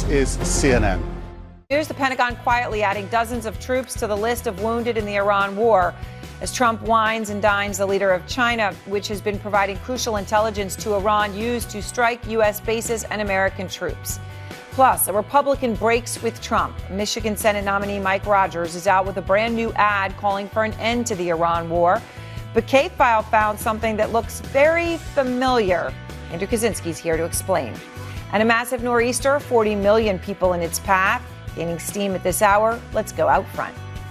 is CNN. Here's the Pentagon quietly adding dozens of troops to the list of wounded in the Iran war as Trump wines and dines the leader of China, which has been providing crucial intelligence to Iran used to strike U.S. bases and American troops. Plus, a Republican breaks with Trump. Michigan Senate nominee Mike Rogers is out with a brand new ad calling for an end to the Iran war. But K-File found something that looks very familiar. Andrew Kaczynski's here to explain. And a massive nor'easter, 40 million people in its path. Gaining steam at this hour. Let's go out front.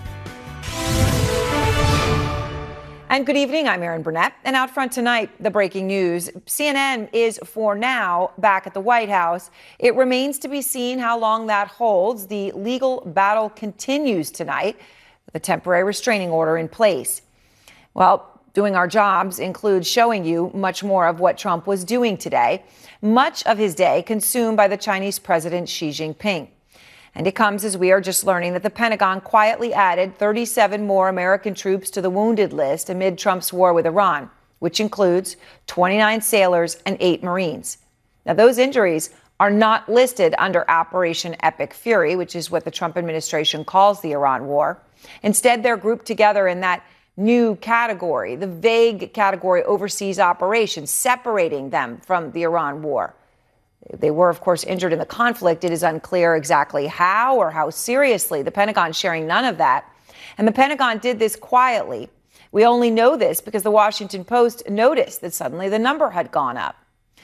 And good evening. I'm Erin Burnett. And out front tonight, the breaking news. CNN is, for now, back at the White House. It remains to be seen how long that holds. The legal battle continues tonight with a temporary restraining order in place. Well, doing our jobs includes showing you much more of what Trump was doing today. Much of his day consumed by the Chinese President Xi Jinping. And it comes as we are just learning that the Pentagon quietly added 37 more American troops to the wounded list amid Trump's war with Iran, which includes 29 sailors and 8 Marines. Now, those injuries are not listed under Operation Epic Fury, which is what the Trump administration calls the Iran war. Instead, they're grouped together in that new category, the vague category overseas operations, separating them from the Iran war. They were, of course, injured in the conflict. It is unclear exactly how or how seriously. The Pentagon sharing none of that. And the Pentagon did this quietly. We only know this because the Washington Post noticed that suddenly the number had gone up.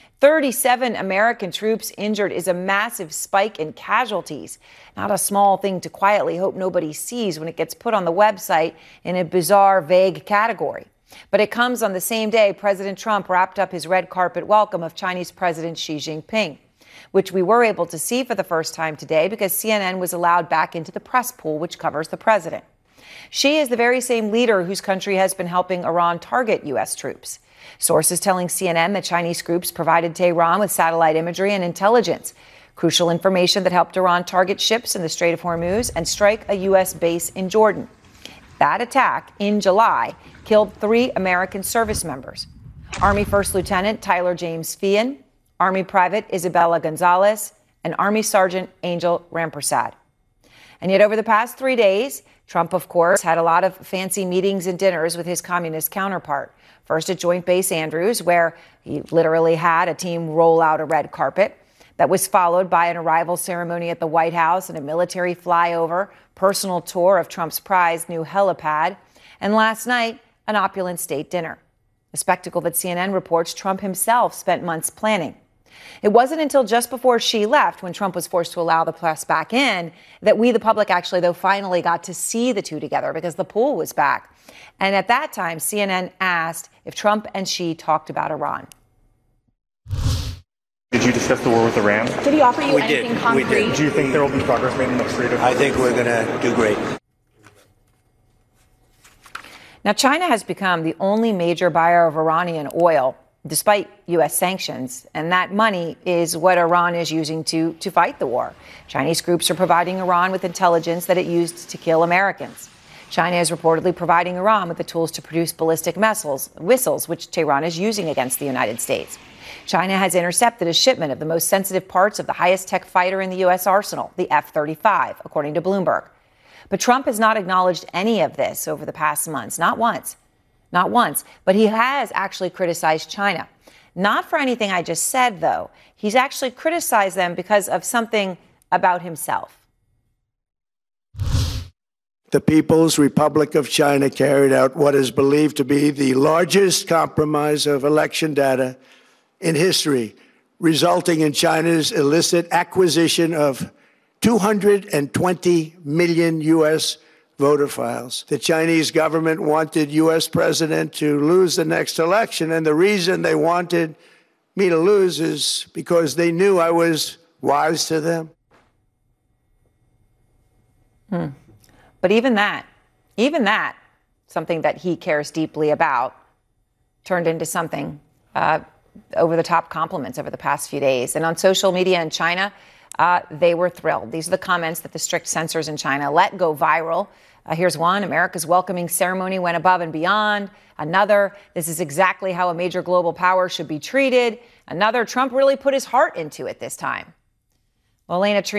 37 American troops injured is a massive spike in casualties. Not a small thing to quietly hope nobody sees when it gets put on the website in a bizarre, vague category. But it comes on the same day President Trump wrapped up his red carpet welcome of Chinese President Xi Jinping, which we were able to see for the first time today because CNN was allowed back into the press pool, which covers the president. Xi is the very same leader whose country has been helping Iran target U.S. troops. Sources telling CNN that Chinese groups provided Tehran with satellite imagery and intelligence, crucial information that helped Iran target ships in the Strait of Hormuz and strike a U.S. base in Jordan. That attack in July killed 3 American service members. Army First Lieutenant Tyler James Feehan, Army Private Isabella Gonzalez, and Army Sergeant Angel Rampersad. And yet over the past 3 days, Trump, of course, had a lot of fancy meetings and dinners with his communist counterpart. First at Joint Base Andrews, where he literally had a team roll out a red carpet. That was followed by an arrival ceremony at the White House and a military flyover, personal tour of Trump's prized new helipad, and last night, an opulent state dinner, a spectacle that CNN reports Trump himself spent months planning. It wasn't until just before Xi left, when Trump was forced to allow the press back in, that we, the public, actually, though, finally got to see the two together because the pool was back. And at that time, CNN asked if Trump and Xi talked about Iran. Did you discuss the war with Iran? Did he offer you anything concrete? We did. Do you think there will be progress made in the Strait of Hormuz? I think we're going to do great. Now, China has become the only major buyer of Iranian oil, despite U.S. sanctions. And that money is what Iran is using to fight the war. Chinese groups are providing Iran with intelligence that it used to kill Americans. China is reportedly providing Iran with the tools to produce ballistic missiles, which Tehran is using against the United States. China has intercepted a shipment of the most sensitive parts of the highest tech fighter in the U.S. arsenal, the F-35, according to Bloomberg. But Trump has not acknowledged any of this over the past months, not once. But he has actually criticized China. Not for anything I just said, though. He's actually criticized them because of something about himself. The People's Republic of China carried out what is believed to be the largest compromise of election data in history, resulting in China's illicit acquisition of 220 million U.S. voter files. The Chinese government wanted U.S. president to lose the next election, and the reason they wanted me to lose is because they knew I was wise to them. But even that, something that he cares deeply about, turned into something over-the-top compliments over the past few days. And on social media in China, they were thrilled. These are the comments that the strict censors in China let go viral. Here's one: America's welcoming ceremony went above and beyond. Another: this is exactly how a major global power should be treated. Another: Trump really put his heart into it this time. Well, Elena